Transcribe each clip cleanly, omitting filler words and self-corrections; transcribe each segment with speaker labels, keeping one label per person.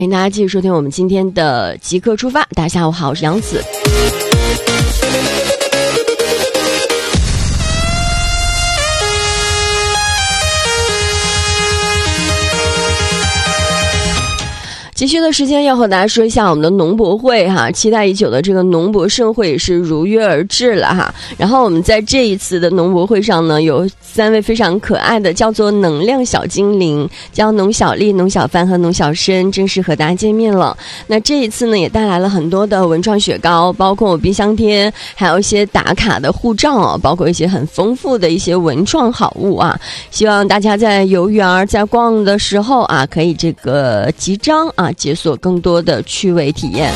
Speaker 1: 欢迎大家继续收听我们今天的即刻出发。大家下午好，我是杨子。急需的时间要和大家说一下我们的农博会哈，期待已久的这个农博盛会也是如约而至了哈。然后我们在这一次的农博会上呢，有3位非常可爱的叫做能量小精灵，叫农小丽、农小帆和农小申，正式和大家见面了。那这一次呢，也带来了很多的文创雪糕，包括冰箱贴，还有一些打卡的护照啊，包括一些很丰富的一些文创好物啊。希望大家在游园在逛的时候啊，可以这个集章啊，解锁更多的趣味体验。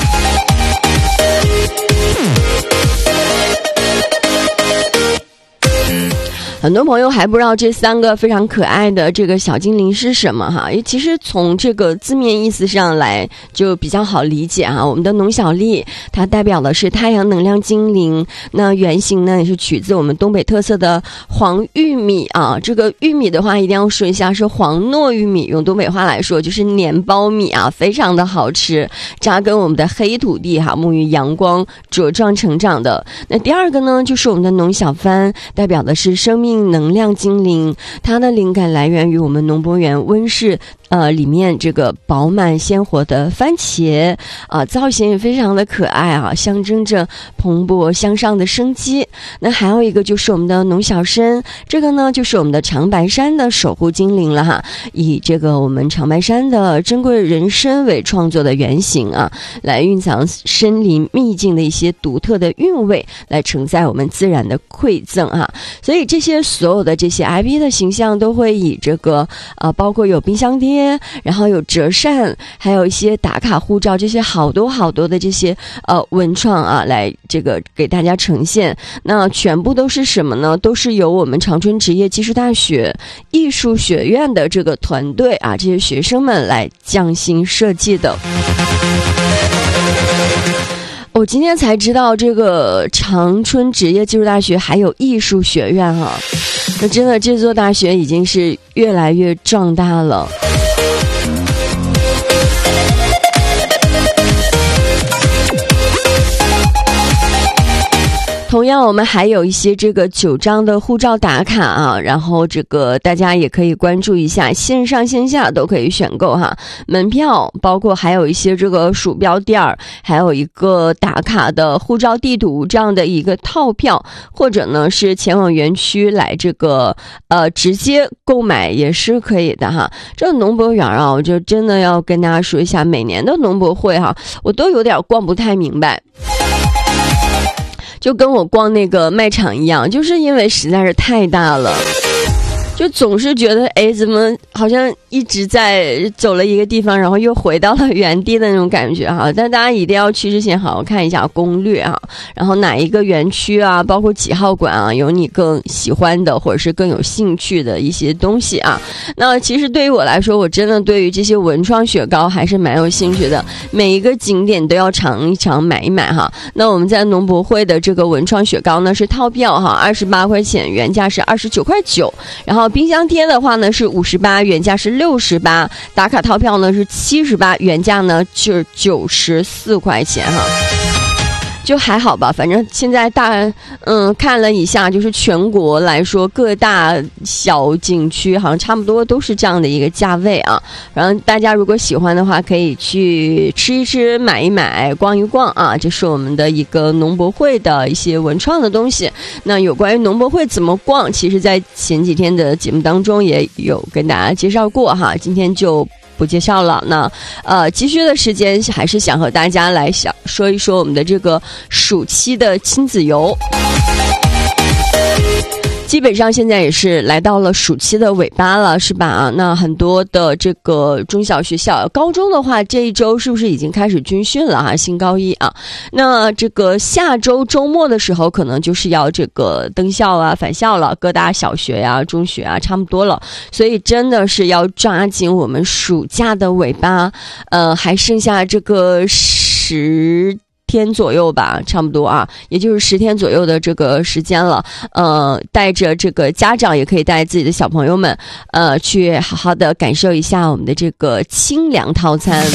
Speaker 1: 很多朋友还不知道这3个非常可爱的这个小精灵是什么哈，其实从这个字面意思上来就比较好理解哈。我们的农小丽它代表的是太阳能量精灵，那原型呢也是取自我们东北特色的黄玉米啊。这个玉米的话一定要说一下是黄糯玉米，用东北话来说就是粘苞米啊，非常的好吃，扎根我们的黑土地哈，沐浴阳光茁壮成长的。那第2个呢就是我们的农小帆，代表的是生命能量精灵，它的灵感来源于我们农博园温室里面这个饱满鲜活的番茄造型也非常的可爱啊，象征着蓬勃向上的生机。那还有一个就是我们的农小申，这个呢就是我们的长白山的守护精灵了哈，以这个我们长白山的珍贵人参为创作的原型啊，来蕴藏森林秘境的一些独特的韵味，来承载我们自然的馈赠啊。所以这些所有的这些 IP 的形象都会以这个包括有冰箱贴，然后有折扇，还有一些打卡护照，这些好多的这些文创啊，来这个给大家呈现。那全部都是什么呢？都是由我们长春职业技术大学艺术学院的这个团队啊，这些学生们来匠心设计的。我今天才知道这个长春职业技术大学还有艺术学院啊，那真的这座大学已经是越来越壮大了。同样我们还有一些这个9张的护照打卡啊，然后这个大家也可以关注一下，线上线下都可以选购哈。门票包括还有一些这个鼠标垫儿，还有一个打卡的护照地图这样的一个套票，或者呢是前往园区来这个直接购买也是可以的哈。这个农博园啊，我就真的要跟大家说一下，每年的农博会哈，我都有点逛不太明白。就跟我逛那个卖场一样，就是因为实在是太大了，就总是觉得怎么好像一直在走了一个地方，然后又回到了原地的那种感觉哈。但大家一定要去之前好好看一下攻略啊，然后哪一个园区啊，包括几号馆啊，有你更喜欢的或者是更有兴趣的一些东西啊。那其实对于我来说，我真的对于这些文创雪糕还是蛮有兴趣的，每一个景点都要尝一尝买一买哈。那我们在农博会的这个文创雪糕呢是套票哈，28块钱，原价是29.9块，然后冰箱贴的话呢是58，原价是68，打卡套票呢是78，原价呢就是94块钱哈。就还好吧，反正现在看了一下，就是全国来说各大小景区好像差不多都是这样的一个价位啊。然后大家如果喜欢的话，可以去吃一吃、买一买、逛一逛啊。这是我们的一个农博会的一些文创的东西。那有关于农博会怎么逛，其实在前几天的节目当中也有跟大家介绍过哈，今天就不介绍了。那急需的时间还是想和大家来说一说我们的这个暑期的亲子游。基本上现在也是来到了暑期的尾巴了，是吧？那很多的这个中小学校，高中的话这一周是不是已经开始军训了哈？新高一啊，那这个下周周末的时候可能就是要这个登校啊、返校了，各大小学啊、中学啊差不多了，所以真的是要抓紧我们暑假的尾巴，还剩下这个10天左右吧，差不多啊，也就是10天左右的这个时间了。带着这个家长也可以带自己的小朋友们，去好好的感受一下我们的这个清凉套餐。